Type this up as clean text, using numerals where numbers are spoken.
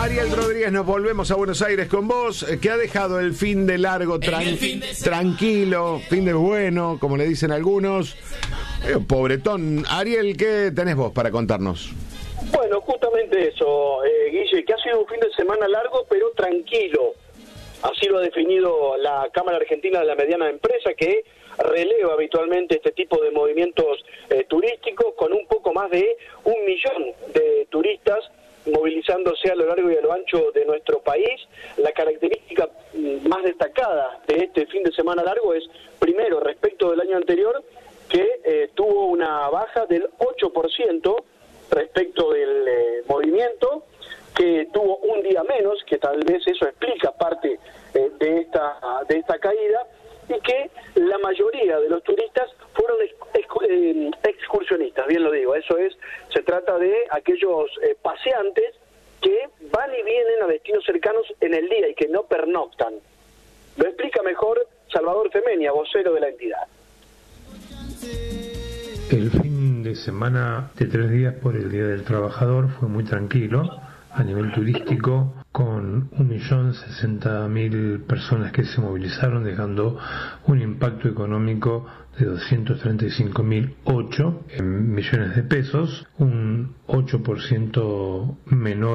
Ariel Rodríguez, nos volvemos a Buenos Aires con vos. ¿Qué ha dejado el fin de largo, tranquilo, fin de bueno, como le dicen algunos? Pobretón. Ariel, ¿qué tenés vos para contarnos? Bueno, justamente eso, Guille, que ha sido un fin de semana largo, pero tranquilo. Así lo ha definido la Cámara Argentina de la Mediana Empresa, que releva habitualmente este tipo de movimientos turísticos, con un poco más de 1 millón de turistas movilizándose a lo largo y a lo ancho de nuestro país. La característica más destacada de este fin de semana largo es, primero, respecto del año anterior, que tuvo una baja del 8% respecto del movimiento, que tuvo un día menos, que tal vez eso explica parte de esta caída, y que la mayoría de los turistas fueron excursionistas, bien lo digo, eso es, se trata de aquellos paseantes que van y vienen a destinos cercanos en el día y que no pernoctan. Lo explica mejor Salvador Femenia, vocero de la entidad. El fin de semana de 3 días por el Día del Trabajador fue muy tranquilo a nivel turístico, con 1.060.000 personas que se movilizaron, dejando un impacto económico de 235.008 millones de pesos, un 8% menor